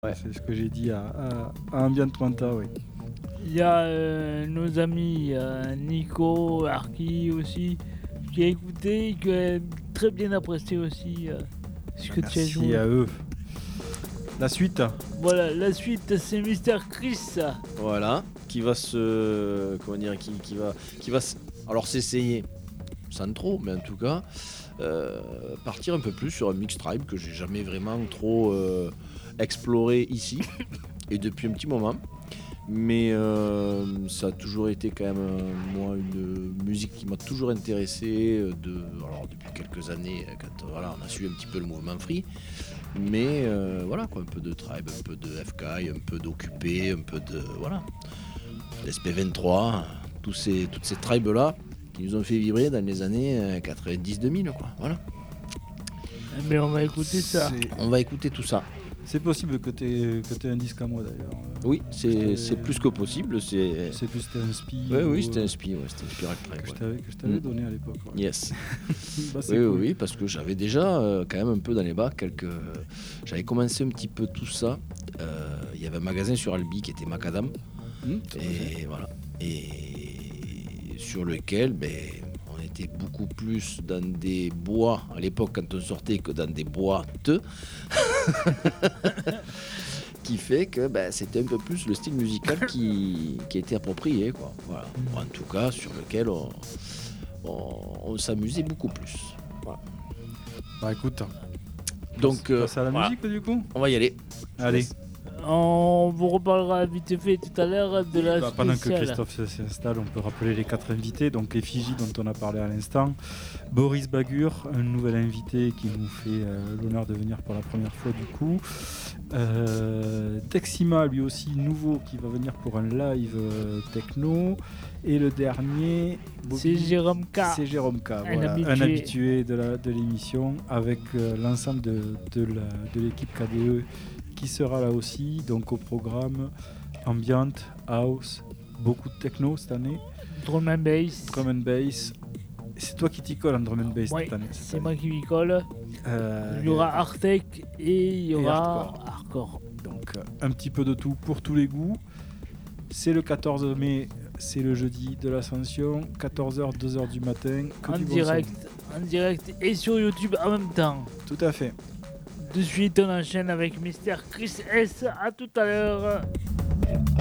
Ouais. C'est ce que j'ai dit à Ambient Manta, oui. Il y a nos amis Nico, Arki aussi, qui a écouté et qui a très bien apprécié aussi ce que tu as joué. Merci à eux. La suite. Voilà, la suite c'est Mister Chris. Voilà, qui va se. Comment dire, qui va alors s'essayer, sans trop, mais en tout cas, partir un peu plus sur un mix tribe que j'ai jamais vraiment trop exploré ici, et depuis un petit moment. Mais ça a toujours été quand même, moi, une musique qui m'a toujours intéressé alors depuis quelques années, quand voilà, on a suivi un petit peu le mouvement free. Mais voilà quoi, un peu de tribe, un peu de FK, un peu d'occupé, un peu de voilà, SP23, toutes ces tribes là qui nous ont fait vibrer dans les années 90-2000 quoi. Voilà. Mais on va écouter ça. On va écouter tout ça. C'est possible que t'aies un disque à moi d'ailleurs. Oui, c'est plus que possible. C'est plus c'était un spi. Oui, c'était un spi, c'était un Spiral Tribe. Que je t'avais donné à l'époque. Ouais. Yes. Bah, oui, cool. oui, parce que j'avais déjà quand même un peu dans les bas j'avais commencé un petit peu tout ça. Il y avait un magasin sur Albi qui était Macadam. Et voilà. Et sur lequel on était beaucoup plus dans des bois à l'époque quand on sortait que dans des boîtes. Qui fait que c'était un peu plus le style musical qui était approprié quoi. Voilà. En tout cas sur lequel on s'amusait beaucoup plus. Voilà. Bah écoute. Donc passe à la musique du coup. On va y aller. Allez. On vous reparlera vite fait tout à l'heure de la spéciale. Pendant que Christophe s'installe, on peut rappeler les 4 invités. Donc Effigie dont on a parlé à l'instant, Boris Bagur, un nouvel invité qui nous fait l'honneur de venir pour la première fois du coup. Texima lui aussi nouveau qui va venir pour un live techno. Et le dernier, c'est Jérôme K. C'est Jérôme K, voilà, un habitué de l'émission avec l'ensemble de l'équipe KDE qui sera là aussi, donc au programme ambient, house, beaucoup de techno cette année. Drum and bass. Drum and bass. C'est toi qui t'y colle en drum and bass cette année. C'est moi qui m'y colle. Il y aura Artec et il y aura hardcore. Donc un petit peu de tout pour tous les goûts. C'est le 14 mai, c'est le jeudi de l'Ascension, 14h, 2h du matin. En direct et sur YouTube en même temps. Tout à fait. De suite, on enchaîne avec Mister Chris S. À tout à l'heure.